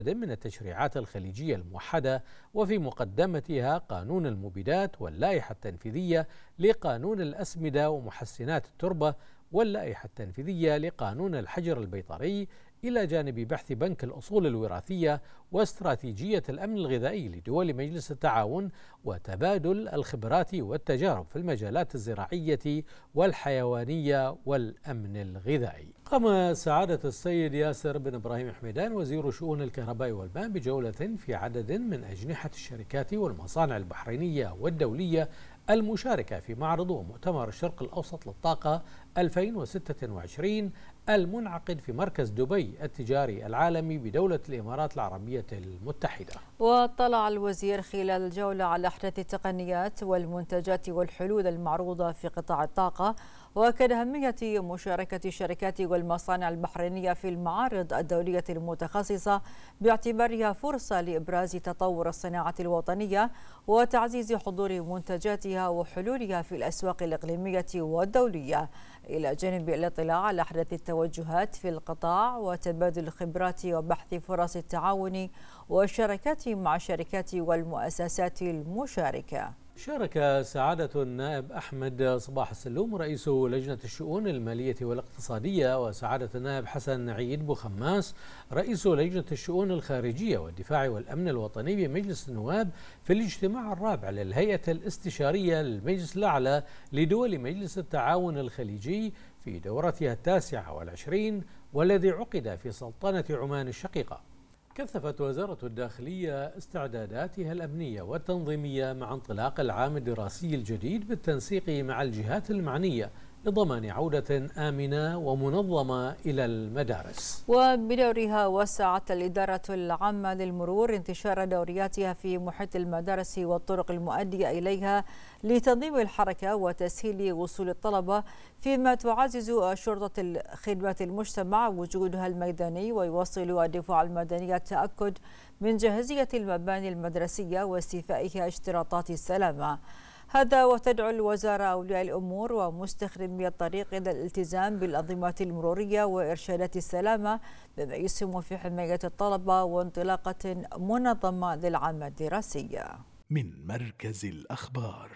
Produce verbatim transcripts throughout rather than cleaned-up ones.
من التشريعات الخليجية الموحدة، وفي مقدمتها قانون المبيدات واللائحة التنفيذية لقانون الأسمدة ومحسنات التربة واللائحة التنفيذية لقانون الحجر البيطري، إلى جانب بحث بنك الأصول الوراثية واستراتيجية الأمن الغذائي لدول مجلس التعاون وتبادل الخبرات والتجارب في المجالات الزراعية والحيوانية والأمن الغذائي. قام سعادة السيد ياسر بن إبراهيم حميدان وزير شؤون الكهرباء والماء بجولة في عدد من أجنحة الشركات والمصانع البحرينية والدولية المشاركة في معرض ومؤتمر الشرق الأوسط للطاقة ألفين وستة وعشرين المنعقد في مركز دبي التجاري العالمي بدولة الإمارات العربية المتحدة. واطلع الوزير خلال الجولة على أحدث التقنيات والمنتجات والحلول المعروضة في قطاع الطاقة، وأكد أهمية مشاركة الشركات والمصانع البحرينية في المعارض الدولية المتخصصة باعتبارها فرصة لإبراز تطور الصناعة الوطنية وتعزيز حضور منتجاتها وحلولها في الأسواق الإقليمية والدولية، إلى جانب الاطلاع على أحدث التوجهات في القطاع وتبادل الخبرات وبحث فرص التعاون والشراكات مع الشركات والمؤسسات المشاركة. شارك سعادة النائب أحمد صباح السلوم رئيس لجنة الشؤون المالية والاقتصادية وسعادة النائب حسن عيد بوخماس رئيس لجنة الشؤون الخارجية والدفاع والأمن الوطني بمجلس النواب في الاجتماع الرابع للهيئة الاستشارية للمجلس الأعلى لدول مجلس التعاون الخليجي في دورتها التاسعة والعشرين، والذي عقد في سلطنة عمان الشقيقة. كثفت وزارة الداخلية استعداداتها الأمنية والتنظيمية مع انطلاق العام الدراسي الجديد بالتنسيق مع الجهات المعنية لضمان عودة آمنة ومنظمة إلى المدارس. وبدورها وسعت الإدارة العامة للمرور انتشار دورياتها في محيط المدارس والطرق المؤدية إليها لتنظيم الحركة وتسهيل وصول الطلبة، فيما تعزز شرطة خدمة المجتمع وجودها الميداني، ويواصل الدفاع المدني التأكد من جاهزية المباني المدرسية واستيفائها اشتراطات السلامة. هذا وتدعو الوزارة أولياء الأمور ومستخدمي الطريق إلى الالتزام بالأنظمة المرورية وإرشادات السلامة، بما يسهم في حماية الطلبة وانطلاقة منظمة للعام الدراسي. من مركز الأخبار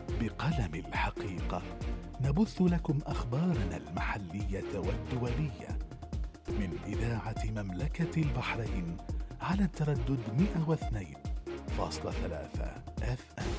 بقلم الحقيقة نبث لكم أخبارنا المحلية والدولية من إذاعة مملكة البحرين على التردد مئة واثنين فاصلة ثلاثة إف إم.